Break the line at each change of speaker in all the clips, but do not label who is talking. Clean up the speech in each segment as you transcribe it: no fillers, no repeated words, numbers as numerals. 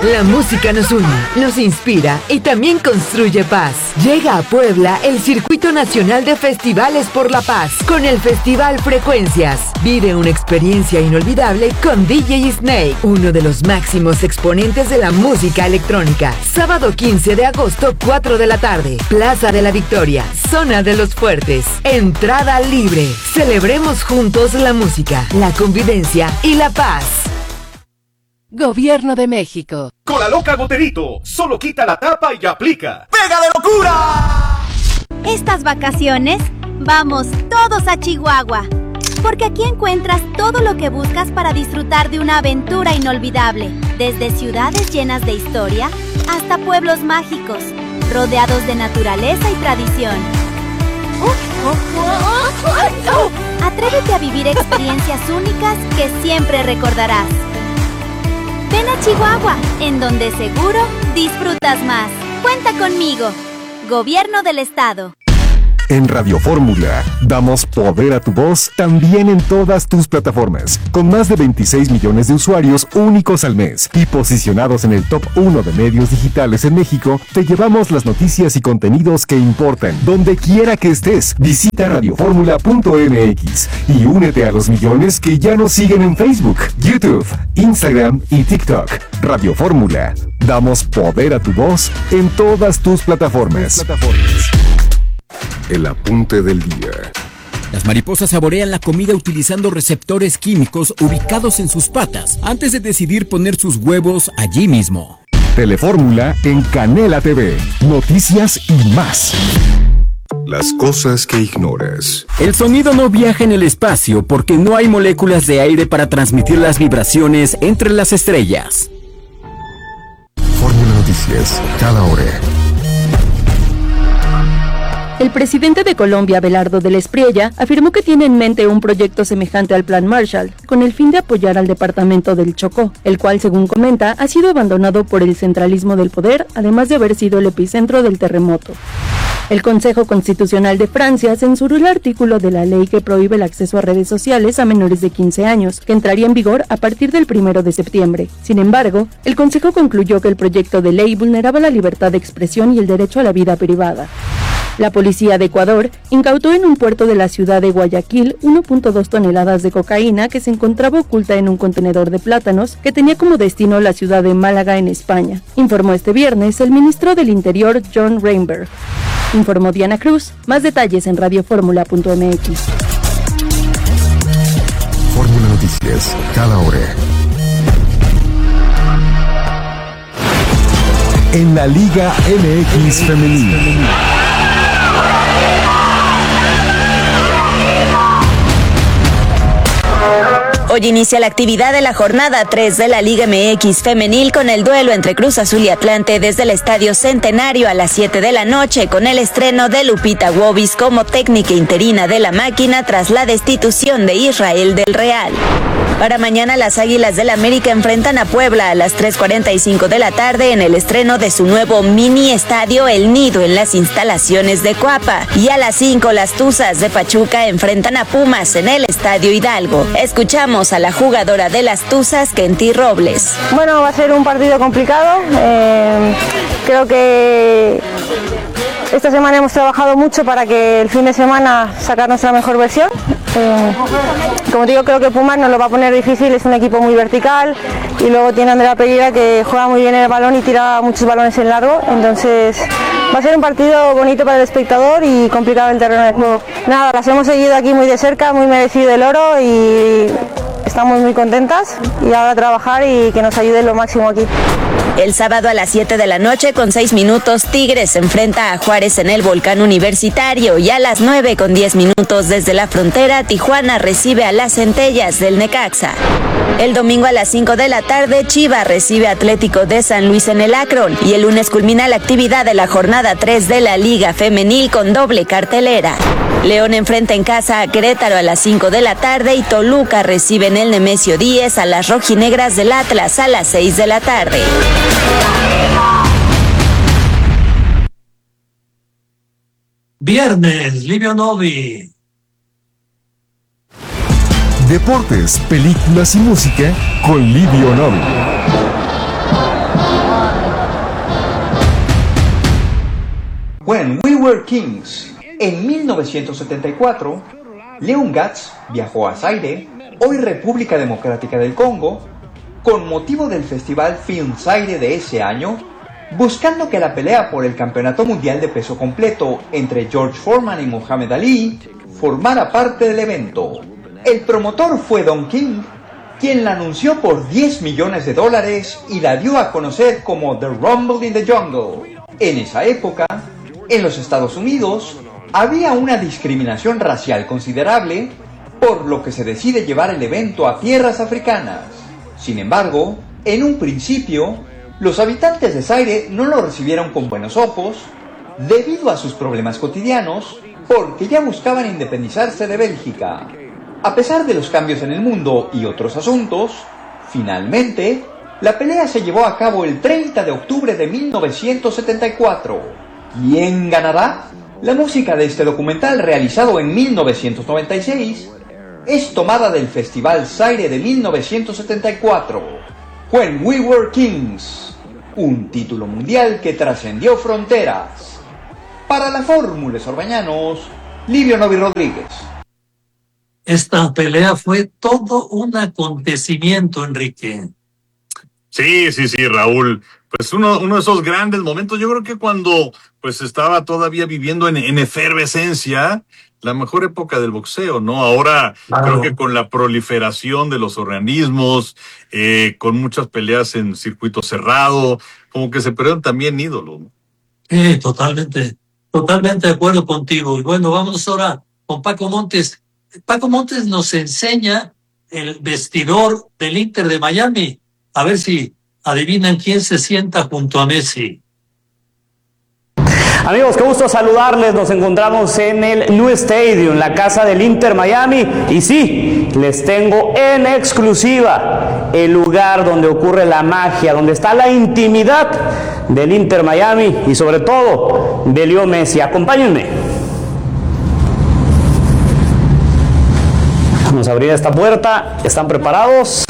La música nos une, nos inspira y también construye paz. Llega a Puebla el Circuito Nacional de Festivales por la Paz con el Festival Frecuencias. Vive una experiencia inolvidable con DJ Snake, uno de los máximos exponentes de la música electrónica. Sábado 15 de agosto, 4 de la tarde, Plaza de la Victoria, Zona de los Fuertes. Entrada libre. Celebremos juntos la música, la convivencia y la paz.
Gobierno de México.
Con la loca Goterito, solo quita la tapa y aplica. ¡Pega de locura!
Estas vacaciones, vamos todos a Chihuahua. Porque aquí encuentras todo lo que buscas para disfrutar de una aventura inolvidable. Desde ciudades llenas de historia hasta pueblos mágicos, rodeados de naturaleza y tradición. Atrévete a vivir experiencias únicas que siempre recordarás. Ven a Chihuahua, en donde seguro disfrutas más. Cuenta conmigo. Gobierno del Estado.
En Radio Fórmula, damos poder a tu voz también en todas tus plataformas, con más de 26 millones de usuarios únicos al mes y posicionados en el top 1 de medios digitales en México. Te llevamos las noticias y contenidos que importan, donde quiera que estés. Visita radioformula.mx y únete a los millones que ya nos siguen en Facebook, YouTube, Instagram y TikTok. Radio Fórmula, damos poder a tu voz en todas tus plataformas. El apunte del día.
Las mariposas saborean la comida utilizando receptores químicos ubicados en sus patas antes de decidir poner sus huevos allí mismo.
Telefórmula en Canela TV. Noticias y más. Las cosas que ignoras.
El sonido no viaja en el espacio porque no hay moléculas de aire para transmitir las vibraciones entre las estrellas.
Fórmula Noticias, cada hora.
El presidente de Colombia, Abelardo del Espriella, afirmó que tiene en mente un proyecto semejante al Plan Marshall, con el fin de apoyar al departamento del Chocó, el cual, según comenta, ha sido abandonado por el centralismo del poder, además de haber sido el epicentro del terremoto. El Consejo Constitucional de Francia censuró el artículo de la ley que prohíbe el acceso a redes sociales a menores de 15 años, que entraría en vigor a partir del 1 de septiembre. Sin embargo, el Consejo concluyó que el proyecto de ley vulneraba la libertad de expresión y el derecho a la vida privada. La policía de Ecuador incautó en un puerto de la ciudad de Guayaquil 1.2 toneladas de cocaína que se encontraba oculta en un contenedor de plátanos que tenía como destino la ciudad de Málaga en España, informó este viernes el ministro del Interior John Reinberg. Informó Diana Cruz. Más detalles en radioformula.mx.
Fórmula Noticias, cada hora. En la Liga MX Femenil.
Hoy inicia la actividad de la jornada 3 de la Liga MX Femenil con el duelo entre Cruz Azul y Atlante desde el Estadio Centenario a las 7 de la noche con el estreno de Lupita Wobis como técnica interina de la máquina tras la destitución de Israel del Real. Para mañana las Águilas del América enfrentan a Puebla a las 3:45 de la tarde en el estreno de su nuevo mini estadio El Nido en las instalaciones de Coapa. Y a las 5 las Tuzas de Pachuca enfrentan a Pumas en el Estadio Hidalgo. Escuchamos a la jugadora de las Tuzas, Kenty Robles.
Bueno, va a ser un partido complicado. Creo que esta semana hemos trabajado mucho para que el fin de semana sacar nuestra mejor versión. Como digo, creo que Pumas nos lo va a poner difícil, es un equipo muy vertical y luego tiene a Andrea Pereira que juega muy bien el balón y tira muchos balones en largo, entonces va a ser un partido bonito para el espectador y complicado el terreno de juego. Nada, las hemos seguido aquí muy de cerca, muy merecido el oro y estamos muy contentas y ahora a trabajar y que nos ayude lo máximo aquí.
El sábado a las 7 de la noche con 6 minutos Tigres se enfrenta a Juárez en el Volcán Universitario y a las 9 con 10 minutos desde la frontera Tijuana recibe a las Centellas del Necaxa. El domingo a las 5 de la tarde Chivas recibe a Atlético de San Luis en el Akron y el lunes culmina la actividad de la jornada 3 de la Liga Femenil con doble cartelera. León enfrenta en casa a Querétaro a las 5 de la tarde y Toluca recibe en el Nemesio 10 a las rojinegras del Atlas a las 6 de la tarde.
Viernes, Livio Novi.
Deportes, películas y música con Livio Novi.
When We Were Kings, en 1974, Leon Gatz viajó a Zaire, hoy República Democrática del Congo, con motivo del Festival Film Zaire de ese año, buscando que la pelea por el Campeonato Mundial de Peso Completo entre George Foreman y Muhammad Ali formara parte del evento. El promotor fue Don King, quien la anunció por $10 millones y la dio a conocer como The Rumble in the Jungle. En esa época, en los Estados Unidos, había una discriminación racial considerable, por lo que se decide llevar el evento a tierras africanas. Sin embargo, en un principio, los habitantes de Zaire no lo recibieron con buenos ojos, debido a sus problemas cotidianos, porque ya buscaban independizarse de Bélgica. A pesar de los cambios en el mundo y otros asuntos, finalmente, la pelea se llevó a cabo el 30 de octubre de 1974. ¿Quién ganará? La música de este documental, realizado en 1996, es tomada del Festival Zaire de 1974, When We Were Kings, un título mundial que trascendió fronteras. Para la Fórmula Orbañanos, Livio Novi Rodríguez.
Esta pelea fue todo un acontecimiento, Enrique.
Sí, Raúl. Pues uno de esos grandes momentos, yo creo que cuando pues estaba todavía viviendo en efervescencia, la mejor época del boxeo, ¿no? Ahora creo que con la proliferación de los organismos, con muchas peleas en circuito cerrado, como que se perdieron también ídolos, ¿no?
Totalmente de acuerdo contigo. Y bueno, vamos ahora con Paco Montes. Paco Montes nos enseña el vestidor del Inter de Miami. A ver si adivinan quién se sienta junto a Messi.
Amigos, qué gusto saludarles. Nos encontramos en el New Stadium, la casa del Inter Miami. Y sí, les tengo en exclusiva el lugar donde ocurre la magia, donde está la intimidad del Inter Miami y sobre todo de Leo Messi. Acompáñenme. Vamos a abrir esta puerta. ¿Están preparados?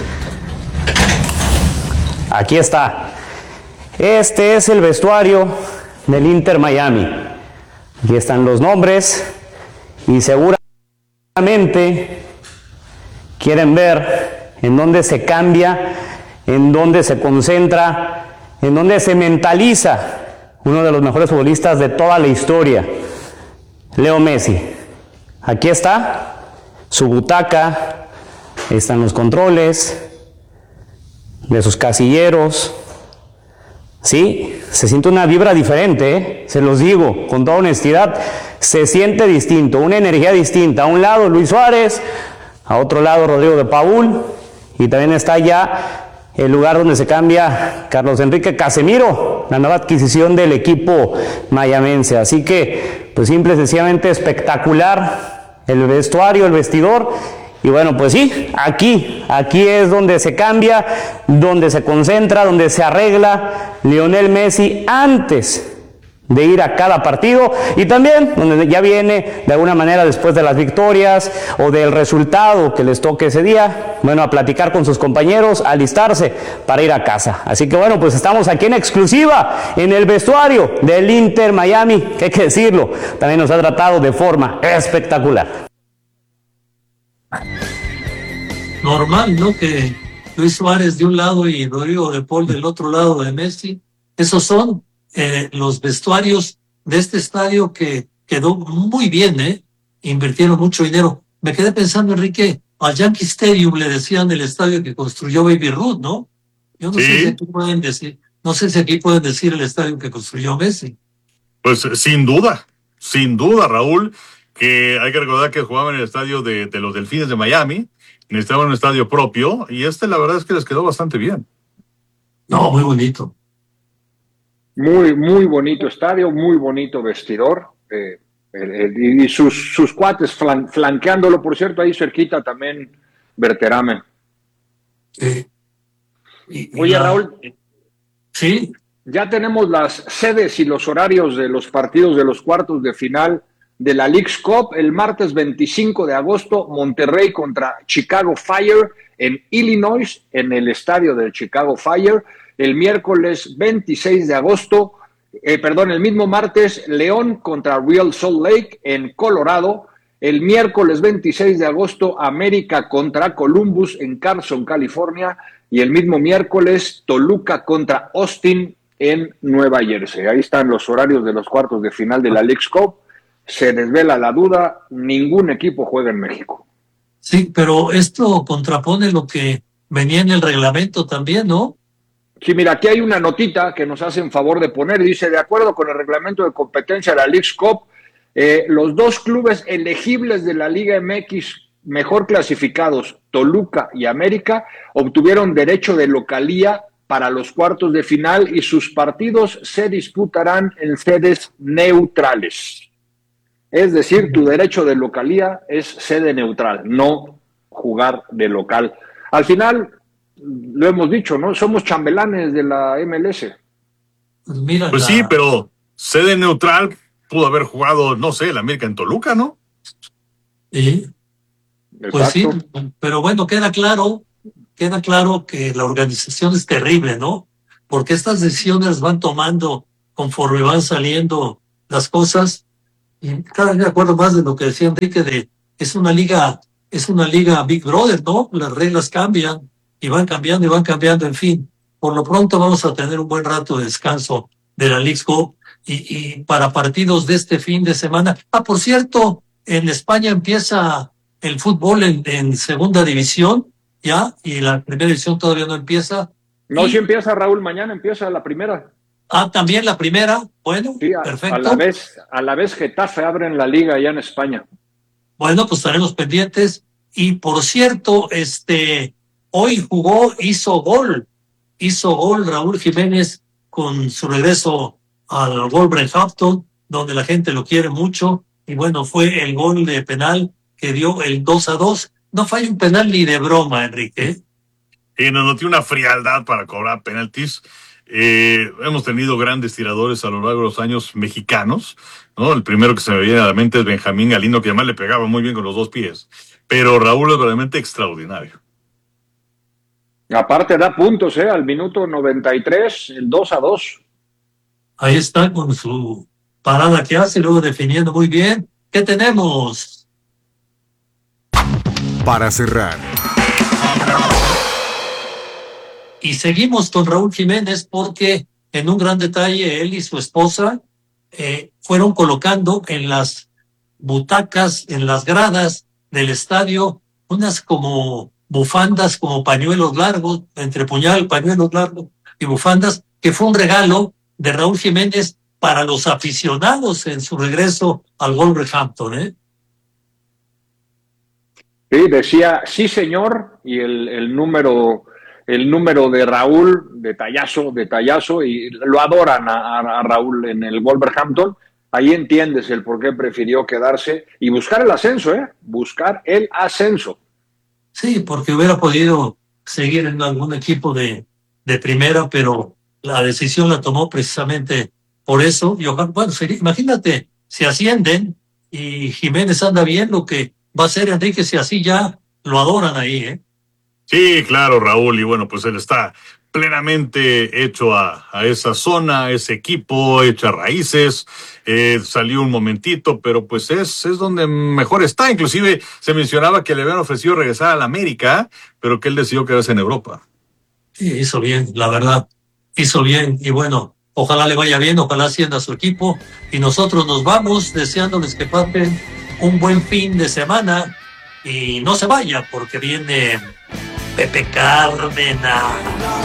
Aquí está. Este es el vestuario del Inter Miami. Aquí están los nombres y seguramente quieren ver en dónde se cambia, en dónde se concentra, en dónde se mentaliza uno de los mejores futbolistas de toda la historia, Leo Messi. Aquí está su butaca, están los controles de sus casilleros. Sí, se siente una vibra diferente, se los digo con toda honestidad, se siente distinto, una energía distinta. A un lado Luis Suárez, a otro lado Rodrigo de Paul, y también está ya el lugar donde se cambia Carlos Enrique Casemiro, la nueva adquisición del equipo mayamense. Así que, pues simple y sencillamente espectacular el vestuario, el vestidor. Y bueno, pues sí, aquí es donde se cambia, donde se concentra, donde se arregla Lionel Messi antes de ir a cada partido, y también donde ya viene de alguna manera después de las victorias o del resultado que les toque ese día, bueno, a platicar con sus compañeros, a alistarse para ir a casa. Así que bueno, pues estamos aquí en exclusiva en el vestuario del Inter Miami, que hay que decirlo, también nos ha tratado de forma espectacular.
Normal, ¿no? Que Luis Suárez de un lado y Rodrigo de Paul del otro lado de Messi. Esos son los vestuarios de este estadio que quedó muy bien, invirtieron mucho dinero. Me quedé pensando, Enrique, al Yankee Stadium le decían el estadio que construyó Baby Ruth, ¿no? Yo no sé si aquí pueden decir, el estadio que construyó Messi.
Pues sin duda, Raúl, que hay que recordar que jugaban en el estadio de los Delfines de Miami, necesitaban un estadio propio, y la verdad es que les quedó bastante bien.
No, muy bonito.
Muy, muy bonito estadio, muy bonito vestidor, y sus cuates flanqueándolo, por cierto, ahí cerquita también Berterame.
Sí.
Oye, Raúl.
Sí.
Ya tenemos las sedes y los horarios de los partidos de los cuartos de final de la Leagues Cup. El martes 25 de agosto, Monterrey contra Chicago Fire en Illinois, en el estadio del Chicago Fire. El miércoles 26 de agosto, el mismo martes, León contra Real Salt Lake en Colorado. El miércoles 26 de agosto, América contra Columbus en Carson, California. Y el mismo miércoles, Toluca contra Austin en Nueva Jersey. Ahí están los horarios de los cuartos de final de la Leagues Cup. Se desvela la duda, ningún equipo juega en México.
Sí, pero esto contrapone lo que venía en el reglamento también, ¿no?
Sí, mira, aquí hay una notita que nos hacen favor de poner. Dice, de acuerdo con el reglamento de competencia de la Leagues Cup, los dos clubes elegibles de la Liga MX mejor clasificados, Toluca y América, obtuvieron derecho de localía para los cuartos de final y sus partidos se disputarán en sedes neutrales. Es decir, tu derecho de localía es sede neutral, no jugar de local. Al final, lo hemos dicho, ¿no? Somos chambelanes de la MLS.
Pues sí, pero sede neutral pudo haber jugado, no sé, el América en Toluca, ¿no?
Sí. Pues sí, pero bueno, queda claro que la organización es terrible, ¿no? Porque estas decisiones van tomando conforme van saliendo las cosas. Y cada vez me acuerdo más de lo que decía Enrique, es una liga Big Brother, ¿no? Las reglas cambian y van cambiando, en fin. Por lo pronto vamos a tener un buen rato de descanso de la Leagues Cup y para partidos de este fin de semana. Por cierto, en España empieza el fútbol en segunda división, ya, y la primera división todavía no empieza.
No, sí empieza, Raúl, mañana empieza la primera.
También la primera, bueno, sí, perfecto.
A la vez Getafe abren la liga allá en España.
Bueno, pues estaremos pendientes. Y por cierto, hoy hizo gol Raúl Jiménez con su regreso al Wolverhampton, donde la gente lo quiere mucho, y bueno, fue el gol de penal que dio el 2-2. No falla un penal ni de broma, Enrique.
No tiene una frialdad para cobrar penaltis. Hemos tenido grandes tiradores a lo largo de los años mexicanos, ¿no? El primero que se me viene a la mente es Benjamín Galindo, que además le pegaba muy bien con los dos pies. Pero Raúl es realmente extraordinario.
Aparte da puntos, al minuto 93, el 2-2.
Ahí está con su parada que hace, luego definiendo muy bien. ¿Qué tenemos?
Para cerrar.
Y seguimos con Raúl Jiménez porque en un gran detalle él y su esposa fueron colocando en las butacas, en las gradas del estadio, unas como bufandas, como pañuelos largos, entre puñal, pañuelos largos y bufandas, que fue un regalo de Raúl Jiménez para los aficionados en su regreso al Wolverhampton,
Sí, decía, sí señor, y el número de Raúl, detallazo, y lo adoran a Raúl en el Wolverhampton. Ahí entiendes el por qué prefirió quedarse y buscar el ascenso, buscar el ascenso.
Sí, porque hubiera podido seguir en algún equipo de primera, pero la decisión la tomó precisamente por eso. Y ojalá, bueno, imagínate, si ascienden y Jiménez anda bien, lo que va a ser Enrique, si así ya lo adoran ahí,
Sí, claro, Raúl, y bueno, pues él está plenamente hecho a esa zona, a ese equipo, hecha raíces, salió un momentito, pero pues es donde mejor está. Inclusive se mencionaba que le habían ofrecido regresar a la América, pero que él decidió quedarse en Europa.
Sí, hizo bien, la verdad, hizo bien, y bueno, ojalá le vaya bien, ojalá ascienda su equipo, y nosotros nos vamos deseándoles que pasen un buen fin de semana, y no se vaya, porque viene Pepe Cárdenas.